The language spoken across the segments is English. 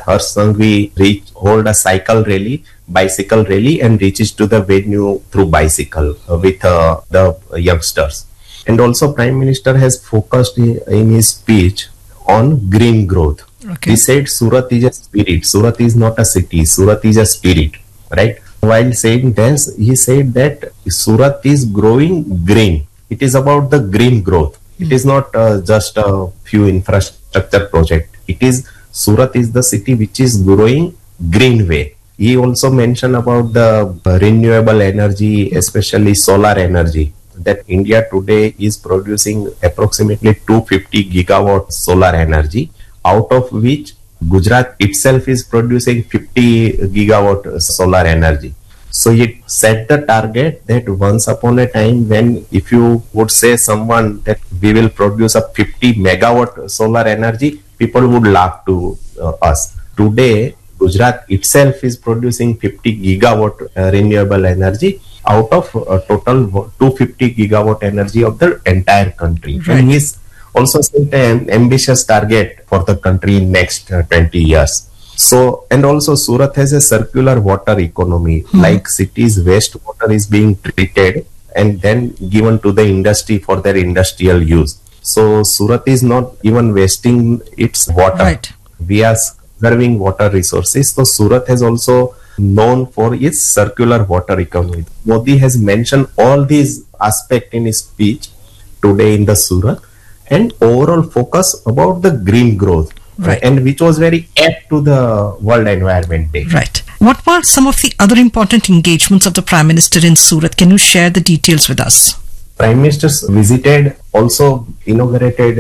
Harsh Sanghvi hold a bicycle rally and reaches to the venue through bicycle with the youngsters. And also Prime Minister has focused in his speech on green growth. Okay. He said Surat is a spirit. Surat is not a city. Surat is a spirit, right? While saying this, he said that Surat is growing green. It is about the green growth. It is not just a few infrastructure project. It is Surat is the city which is growing green way. He also mentioned about the renewable energy, especially solar energy, that India today is producing approximately 250 gigawatt solar energy, out of which Gujarat itself is producing 50 gigawatt solar energy. So it set the target that once upon a time, when if you would say someone that we will produce a 50 megawatt solar energy, people would laugh to us. Today, Gujarat itself is producing 50 gigawatt renewable energy out of a total 250 gigawatt energy of the entire country. Right. And he's also set an ambitious target for the country in next 20 years. So, and also Surat has a circular water economy, like cities' wastewater is being treated and then given to the industry for their industrial use. So Surat is not even wasting its water. Right. We are conserving water resources. So Surat has also known for its circular water economy. Modi has mentioned all these aspects in his speech today in the Surat, and overall focus about the green growth. Right. And which was very apt to the World Environment Day. Right. What were some of the other important engagements of the Prime Minister in Surat? Can you share the details with us? Prime Minister visited, also inaugurated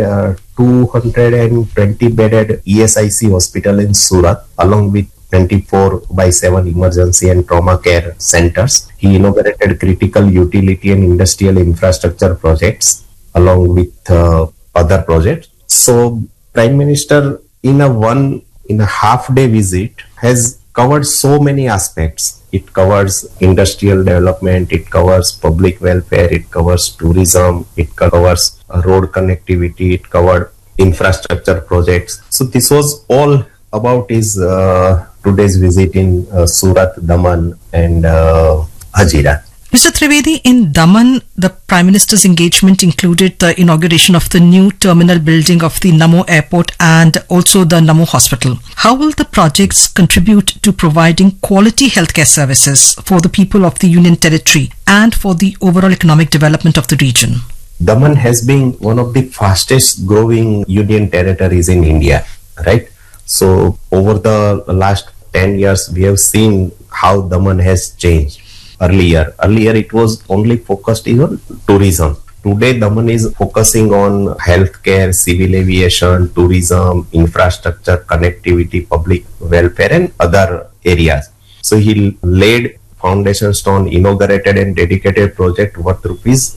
220 bedded ESIC hospital in Surat, along with 24/7 emergency and trauma care centers. He inaugurated critical utility and industrial infrastructure projects along with other projects. So Prime Minister in a half-day visit has covered so many aspects. It covers industrial development, it covers public welfare, it covers tourism, it covers road connectivity, it covered infrastructure projects. So this was all about his today's visit in Surat, Daman and Hazira. Mr. Trivedi, in Daman, the Prime Minister's engagement included the inauguration of the new terminal building of the Namo Airport and also the Namo Hospital. How will the projects contribute to providing quality healthcare services for the people of the Union Territory and for the overall economic development of the region? Daman has been one of the fastest growing Union territories in India, right? So over the last 10 years, we have seen how Daman has changed. Earlier it was only focused on tourism. Today, Daman is focusing on healthcare, civil aviation, tourism, infrastructure, connectivity, public welfare, and other areas. So he laid foundation stone, inaugurated and dedicated project worth rupees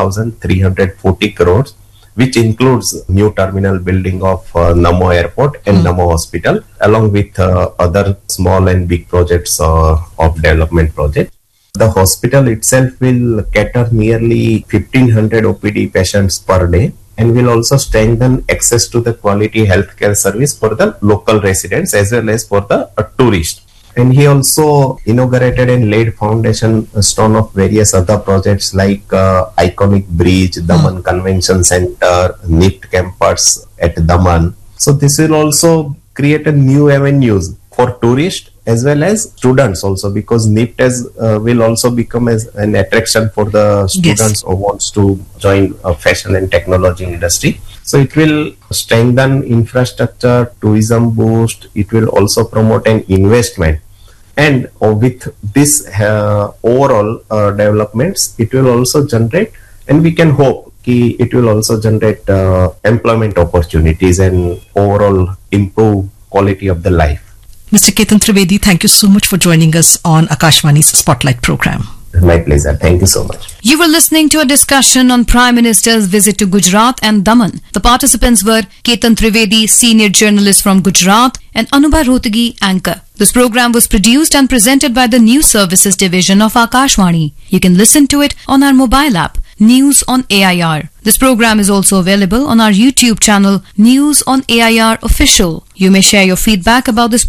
1,340 crores, which includes new terminal building of Namo Airport and Namo Hospital, along with other small and big projects of development projects. The hospital itself will cater nearly 1,500 OPD patients per day and will also strengthen access to the quality healthcare service for the local residents as well as for the tourists. And he also inaugurated and laid foundation stone of various other projects like iconic bridge, Daman Convention Center, NIFT campus at Daman. So this will also create a new avenues for tourists as well as students also, because NIFT will also become as an attraction for the students who wants to join a fashion and technology industry. So it will strengthen infrastructure, tourism boost, it will also promote an investment. And with this overall developments, it will also generate, and we can hope it will also generate employment opportunities and overall improve quality of the life. Mr. Ketan Trivedi, thank you so much for joining us on Akashvani's Spotlight program. My pleasure. Thank you so much. You were listening to a discussion on Prime Minister's visit to Gujarat and Daman. The participants were Ketan Trivedi, senior journalist from Gujarat, and Anubha Rohtagi, anchor. This program was produced and presented by the News Services Division of Akashvani. You can listen to it on our mobile app, News on AIR. This program is also available on our YouTube channel, News on AIR Official. You may share your feedback about this